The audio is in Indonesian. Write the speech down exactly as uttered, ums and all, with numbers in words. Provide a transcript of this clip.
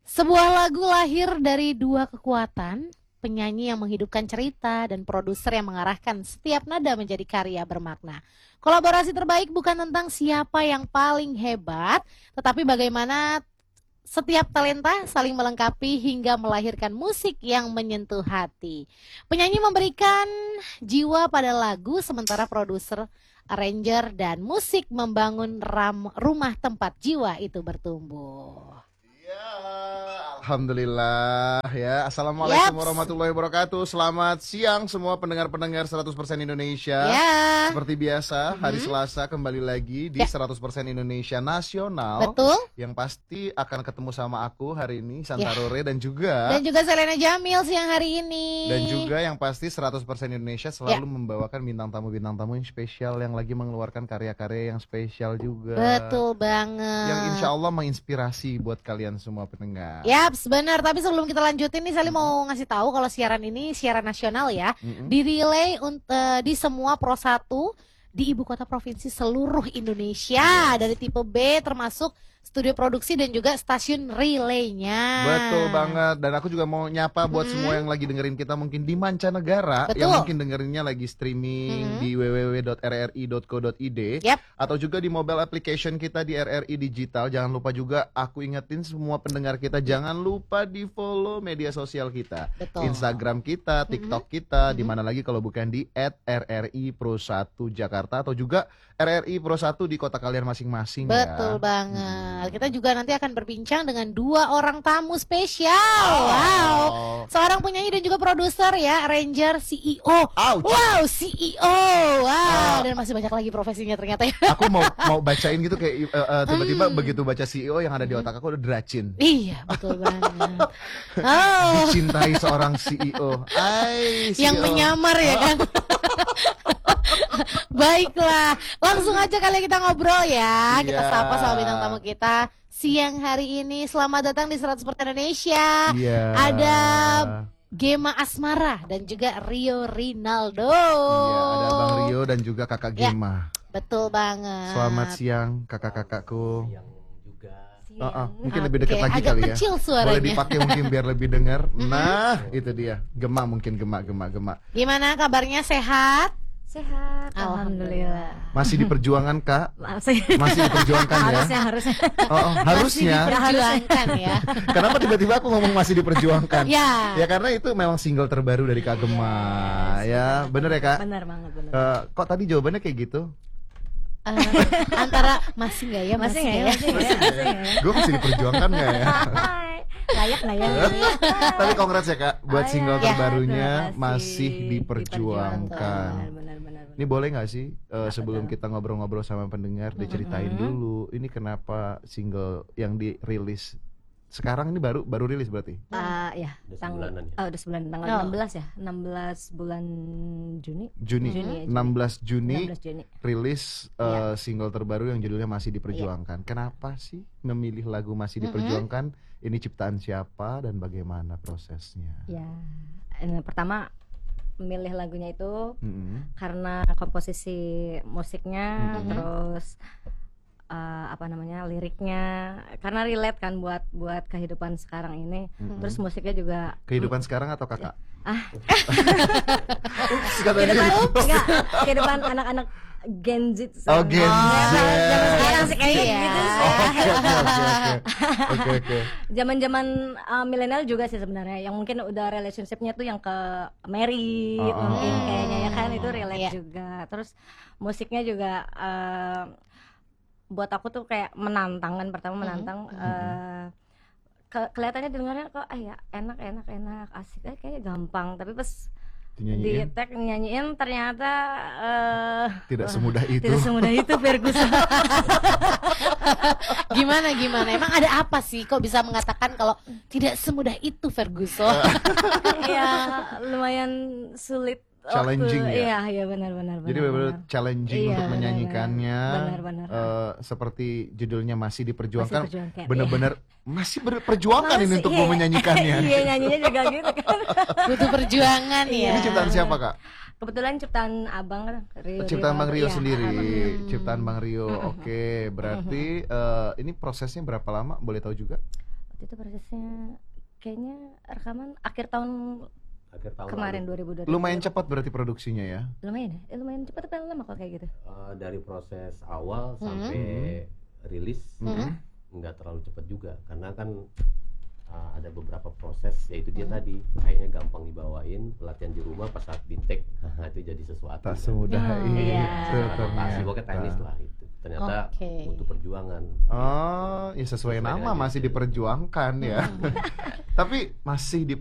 Sebuah lagu lahir dari dua kekuatan, penyanyi yang menghidupkan cerita dan produser yang mengarahkan setiap nada menjadi karya bermakna. Kolaborasi terbaik bukan tentang siapa yang paling hebat, tetapi bagaimana setiap talenta saling melengkapi hingga melahirkan musik yang menyentuh hati. Penyanyi memberikan jiwa pada lagu, sementara produser, arranger, dan musik membangun ram, rumah tempat jiwa itu bertumbuh. Alhamdulillah ya. Assalamualaikum Yaps. warahmatullahi wabarakatuh. Selamat siang semua pendengar-pendengar seratus persen Indonesia. Ya. Seperti biasa, hari Mhm. Selasa kembali lagi di Ya. seratus persen Indonesia Nasional. Betul. Yang pasti akan ketemu sama aku hari ini, Santarore, dan juga Dan juga Selena Jamil siang hari ini. dan juga yang pasti seratus persen Indonesia selalu membawakan bintang tamu-bintang tamu yang spesial yang lagi mengeluarkan karya-karya yang spesial juga. Betul banget. Yang insya Allah menginspirasi buat kalian semua pendengar. Yaps, benar. Tapi sebelum kita lanjutin nih, Sally mau ngasih tahu kalau siaran ini siaran nasional ya, Mm-mm. di relay unt- eh, di semua Pro satu di ibu kota provinsi seluruh Indonesia, dari tipe B termasuk studio produksi dan juga stasiun relaynya. Betul banget. Dan aku juga mau nyapa buat Mhm. semua yang lagi dengerin kita mungkin di mancanegara, Betul. yang mungkin dengerinnya lagi streaming Mhm. di w w w dot r r i dot co dot i d Yap. atau juga di mobile application kita di R R I Digital. Jangan lupa juga aku ingetin semua pendengar kita, jangan lupa di follow media sosial kita. Betul. Instagram kita, TikTok kita, di mana lagi kalau bukan di et R R I Pro satu Jakarta atau juga R R I Pro satu di kota kalian masing-masing ya. Betul banget. Kita juga nanti akan berbincang dengan dua orang tamu spesial. Wow. Seorang penyanyi dan juga produser ya, arranger, C E O. Ouch. Wow, C E O. Wow, Ah. dan masih banyak lagi profesinya ternyata ya. Aku mau mau bacain gitu kayak uh, uh, tiba-tiba Hmm. begitu baca C E O yang ada di otak aku udah Dracin. Iya, betul banget. Oh, Dicintai seorang C E O. Ai, C E O. yang menyamar ya kan. Baiklah, langsung aja kali kita ngobrol ya. Kita Iya. sapa sama bintang tamu kita siang hari ini. Selamat datang di seratus persen Indonesia. Iya. Ada Gema Asmara dan juga Rio Rinaldo. Iya, ada Bang Rio dan juga Kakak Ya. Gema. Betul banget. Selamat siang kakak-kakakku. yang juga Uh, uh, mungkin Oke, lebih dekat lagi agak kali ya. kecil suaranya. Boleh dipakai mungkin biar lebih dengar. Nah, itu dia. Gema mungkin Gema Gema Gema. Gimana kabarnya, sehat? Sehat, alhamdulillah. Masih diperjuangkan Kak? Masih Masih diperjuangkan ya? harusnya harusnya. Oh, oh, harusnya. Diperjuangkan ya. Kenapa tiba-tiba aku ngomong masih diperjuangkan? Ya. Ya karena itu memang single terbaru dari Kak Gema. Ya, bener ya Kak? Benar banget benar. Eh, kok tadi jawabannya kayak gitu? Eh, antara masih nggak ya, Masih masih nggak ya? nggak Masih nggak ya? Masih nggak ya? Gue masih diperjuangkan nggak ya? Hai, layak lah ya. Tapi congrats ya Kak, buat Oh, iya. single Ya, terbarunya terima kasih. masih diperjuangkan. Benar benar benar. Ini boleh nggak sih eh, Apa sebelum tuh? kita ngobrol-ngobrol sama pendengar diceritain Mhm. dulu ini kenapa single yang dirilis sekarang ini baru baru rilis berarti? Ah, ya, udah tang- sebulanan ya. oh, udah sebulan tanggal Oh. enam belas ya. enam belas bulan Juni. Juni, Juni ya, Juni. enam belas Juni enam belas Juni. rilis eh, Iya. single terbaru yang judulnya Masih Diperjuangkan. Kenapa sih memilih lagu Masih Diperjuangkan? Ini ciptaan siapa dan bagaimana prosesnya? Ya. Ini pertama milih lagunya itu Mm-mm. karena komposisi musiknya, Mhm. terus eh, apa namanya liriknya, karena relate kan buat buat kehidupan sekarang ini. Mm-mm. Terus musiknya juga Kehidupan sekarang atau kakak? Ah. Ups, katanya kehidupan gitu. enggak, kehidupan anak-anak Gen Z. Oh, Gen Z. Zaman sekarang sih kayak Iya. gitu sih. Oh, Oke oke oke oke. Oke oke. Zaman-zaman uh, milenial juga sih sebenarnya, yang mungkin udah relationship-nya tuh yang ke married Oh, oh, mungkin oh. kayaknya ya kan, itu relate Iya. juga. Terus musiknya juga uh, buat aku tuh kayak menantang kan, pertama menantang. uh, ke- kelihatannya dengarnya kok ah ya enak enak enak asik, eh, kayaknya gampang, tapi pas di Dinyanyiin tag nyanyiin ternyata uh, tidak wah, semudah itu. tidak semudah itu Ferguson. Gimana gimana? Emang ada apa sih kok bisa mengatakan kalau tidak semudah itu, Ferguson? Ya lumayan sulit. Challenging waktu, ya? Iya, iya benar-benar. Jadi benar-benar challenging Iya, untuk benar, menyanyikannya. benar-benar. Eh, seperti judulnya Masih Diperjuangkan. Masih Diperjuangkan, Benar-benar masih berperjuangkan ini Masih, untuk iya. mau menyanyikannya. Iya, nyanyinya juga gitu kan. Butuh perjuangan ya. Ini ciptaan siapa Kak? Kebetulan ciptaan Abang kan, Rio. Ciptaan Bang Rio Iya, sendiri. Abang Rio. Ciptaan Bang Rio. Oke, berarti eh, ini prosesnya berapa lama? Boleh tahu juga? waktu itu prosesnya kayaknya rekaman akhir tahun akhir tahun kemarin lalu. dua ribu dua puluh. Lumayan cepat berarti produksinya ya. Lumayan ya? Eh, lumayan cepat tapi lama kok kayak gitu. Eh, dari proses awal Hmm. sampai rilis Hmm. nggak terlalu cepat juga karena kan uh, ada beberapa proses, yaitu dia Hmm. tadi kayaknya gampang dibawain, pelatihan di rumah pas saat di take nah, itu jadi sesuatu Tak kan. semudah Oh, itu iya. Adaptasi pokoknya teknis ternyata. lah itu ternyata Oke. butuh perjuangan. Oh, ya sesuai Sesuai nama dengan masih itu. diperjuangkan ya. Hmm. Tapi masih di